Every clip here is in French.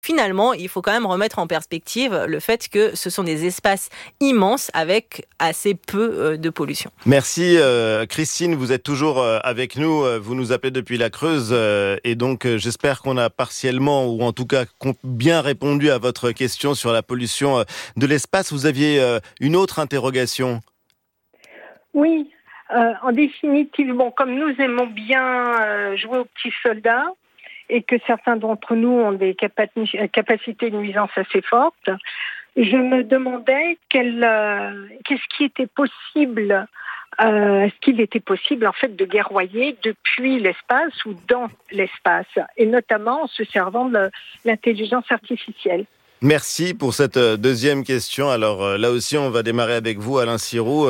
finalement, il faut quand même remettre en perspective le fait que ce sont des espaces immenses avec assez peu de pollution. Merci Christine, vous êtes toujours avec nous, vous nous appelez depuis la Creuse et donc j'espère qu'on a partiellement ou en tout cas bien répondu à votre question sur la pollution de l'espace. Vous aviez une autre interrogation? Oui, en définitive, comme nous aimons bien jouer aux petits soldats et que certains d'entre nous ont des capacités de nuisance assez fortes, je me demandais qu'est-ce qui était possible, est-ce qu'il était possible en fait de guerroyer depuis l'espace ou dans l'espace, et notamment en se servant de l'intelligence artificielle. Merci pour cette deuxième question. Alors là aussi, on va démarrer avec vous, Alain Sirou.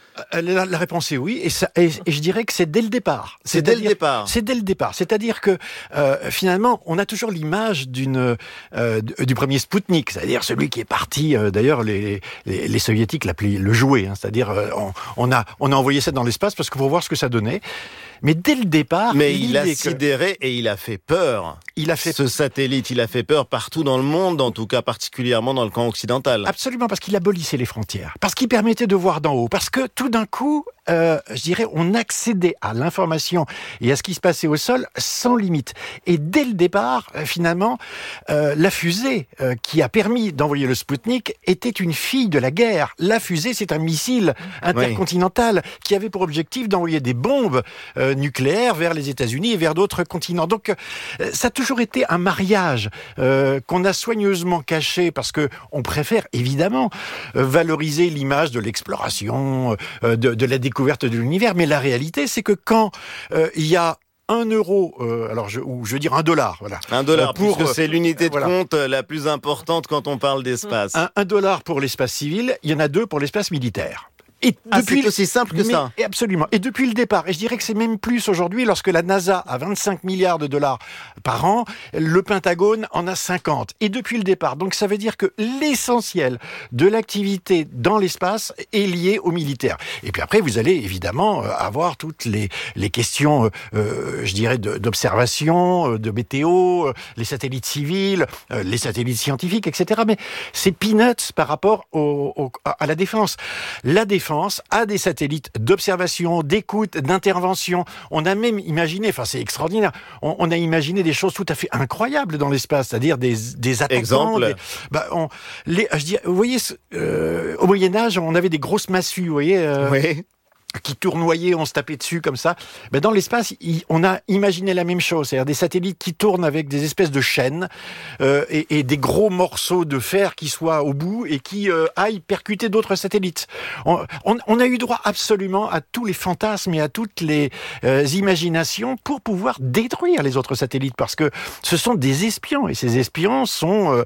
La réponse est oui, et je dirais que c'est dès le départ. C'est dès le départ. C'est dès le départ. C'est-à-dire que finalement, on a toujours l'image du premier Spoutnik, c'est-à-dire celui qui est parti. D'ailleurs, les soviétiques l'appelaient le jouet, c'est-à-dire on a envoyé ça dans l'espace parce que pour voir ce que ça donnait. Mais dès le départ, mais il a sidéré et il a fait peur. Ce satellite, il a fait peur partout dans le monde, en tout cas particulièrement dans le camp occidental. Absolument, parce qu'il abolissait les frontières, parce qu'il permettait de voir d'en haut, parce que tout d'un coup, je dirais, on accédait à l'information et à ce qui se passait au sol sans limite. Et dès le départ, finalement, la fusée qui a permis d'envoyer le Spoutnik était une fille de la guerre. La fusée, c'est un missile intercontinental qui avait pour objectif d'envoyer des bombes nucléaires vers les États-Unis et vers d'autres continents. Donc, ça a toujours été un mariage qu'on a soigneusement caché parce que on préfère évidemment valoriser l'image de l'exploration, de la découverte de l'univers. Mais la réalité, c'est que quand il y a 1 euro, je veux dire $1, voilà. $1, puisque c'est l'unité de compte la plus importante quand on parle d'espace. $1 pour l'espace civil, il y en a 2 pour l'espace militaire. Et c'est aussi simple que ça. Absolument. Et depuis le départ, et je dirais que c'est même plus aujourd'hui, lorsque la NASA a 25 milliards de dollars par an, le Pentagone en a 50. Et depuis le départ. Donc ça veut dire que l'essentiel de l'activité dans l'espace est lié au militaire. Et puis après, vous allez évidemment avoir toutes les questions, je dirais, d'observation, de météo, les satellites civils, les satellites scientifiques, etc. Mais c'est peanuts par rapport à la défense. La défense a des satellites d'observation, d'écoute, d'intervention. On a même imaginé, c'est extraordinaire, on a imaginé des choses tout à fait incroyables dans l'espace, c'est-à-dire des attaquants. Exemple. Vous voyez, au Moyen-Âge, on avait des grosses massues, vous voyez. Oui. Qui tournoyaient, on se tapait dessus comme ça. Dans l'espace, on a imaginé la même chose, c'est-à-dire des satellites qui tournent avec des espèces de chaînes et des gros morceaux de fer qui soient au bout et qui aillent percuter d'autres satellites. On a eu droit absolument à tous les fantasmes et à toutes les imaginations pour pouvoir détruire les autres satellites, parce que ce sont des espions, et ces espions sont,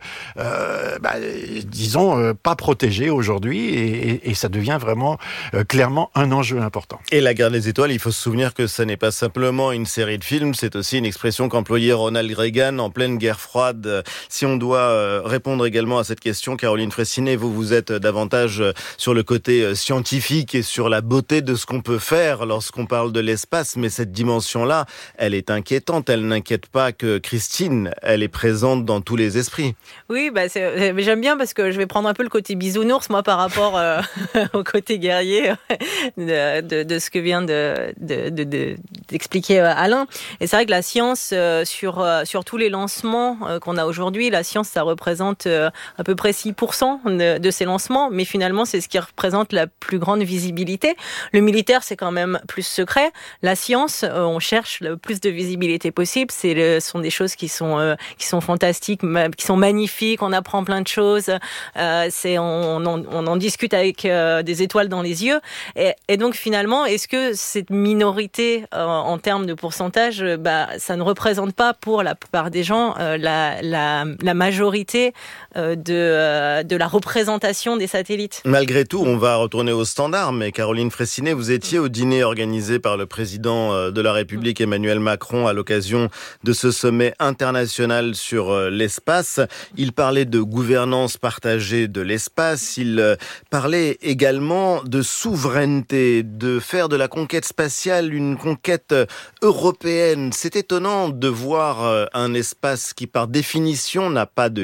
pas protégés aujourd'hui, et ça devient vraiment clairement un enjeu important. Et la guerre des étoiles, il faut se souvenir que ça n'est pas simplement une série de films, c'est aussi une expression qu'employait Ronald Reagan en pleine guerre froide. Si on doit répondre également à cette question, Caroline Fraissinet, vous êtes davantage sur le côté scientifique et sur la beauté de ce qu'on peut faire lorsqu'on parle de l'espace, mais cette dimension-là, elle est inquiétante, elle n'inquiète pas que Christine, elle est présente dans tous les esprits. Oui, j'aime bien parce que je vais prendre un peu le côté bisounours, moi, par rapport au côté guerrier de ce que vient d'expliquer Alain. Et c'est vrai que la science, sur tous les lancements qu'on a aujourd'hui, la science, ça représente à peu près 6% de ces lancements, mais finalement, c'est ce qui représente la plus grande visibilité. Le militaire, c'est quand même plus secret. La science, on cherche le plus de visibilité possible. Ce sont des choses qui sont fantastiques, qui sont magnifiques. On apprend plein de choses. On en discute avec des étoiles dans les yeux. Et donc finalement, est-ce que cette minorité en termes de pourcentage, ça ne représente pas pour la plupart des gens la majorité de la représentation des satellites? Malgré tout, on va retourner au standard, mais Caroline Fraissinet, vous étiez au dîner organisé par le président de la République Emmanuel Macron à l'occasion de ce sommet international sur l'espace. Il parlait de gouvernance partagée de l'espace, il parlait également de souveraineté, de faire de la conquête spatiale une conquête européenne. C'est étonnant de voir un espace qui, par définition, n'a pas de